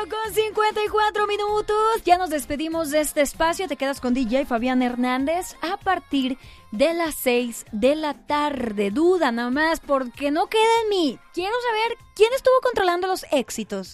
Con 54 minutos, ya nos despedimos de este espacio. Te quedas con DJ Fabián Hernández a partir de las 6 de la tarde. Duda nada más, porque no queda en mí. Quiero saber quién estuvo controlando los éxitos.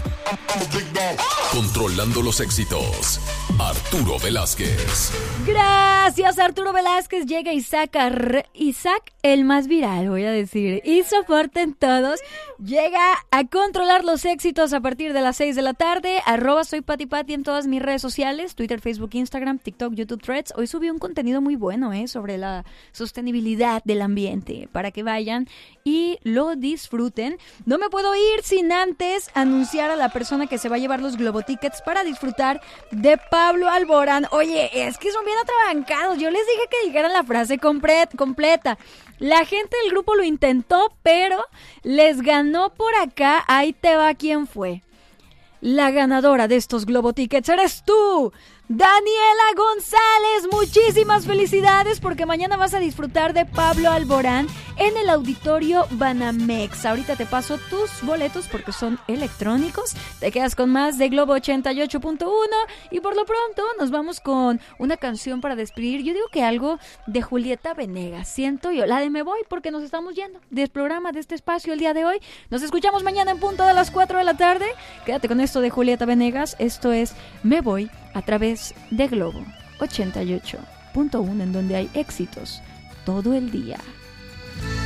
Controlando los éxitos, Arturo Velázquez. Gracias, Arturo Velázquez. Llega Isaac el más viral, voy a decir. Y soporten todos. Llega a controlar los éxitos a partir de las 6 de la tarde. @soy Pati Pati en todas mis redes sociales. Twitter, Facebook, Instagram, TikTok, YouTube, Threads. Hoy subí un contenido muy bueno, sobre la sostenibilidad del ambiente. Para que vayan y lo disfruten. No me puedo ir sin antes anunciar a la persona que se va a llevar los Globotickets para disfrutar de Pablo Alborán. Oye, es que son bien atrabancados. Yo les dije que dijeran la frase completa. La gente del grupo lo intentó, pero les ganó por acá. Ahí te va quién fue. La ganadora de estos Globotickets eres tú, Daniela González. Muchísimas felicidades porque mañana vas a disfrutar de Pablo Alborán en el Auditorio Banamex. Ahorita te paso tus boletos porque son electrónicos. Te quedas con más de Globo 88.1 y por lo pronto nos vamos con una canción para despedir. Yo digo que algo de Julieta Venegas. Siento yo, la de Me Voy, porque nos estamos yendo del programa, de este espacio el día de hoy. Nos escuchamos mañana en punto de las 4 de la tarde. Quédate con esto de Julieta Venegas. Esto es Me Voy a través de Globo 88.1, en donde hay éxitos todo el día.